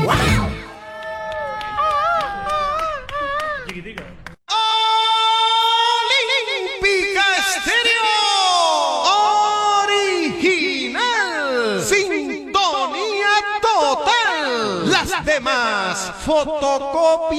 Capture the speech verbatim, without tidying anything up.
Olímpica Estéreo original, sintonía total. Las demás fotocopias